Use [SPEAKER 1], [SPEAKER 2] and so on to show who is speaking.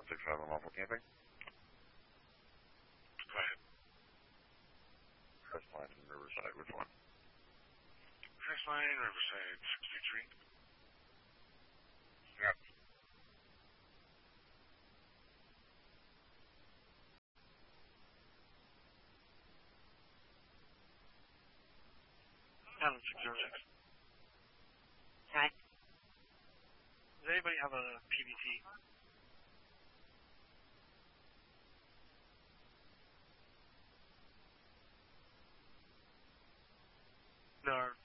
[SPEAKER 1] 165 unlawful camping.
[SPEAKER 2] Go ahead.
[SPEAKER 1] Crestline and Riverside, which one?
[SPEAKER 2] Crestline, Riverside, 63.
[SPEAKER 1] Yep.
[SPEAKER 2] Alan 606.
[SPEAKER 3] Hi.
[SPEAKER 2] Does anybody have a PBT? No,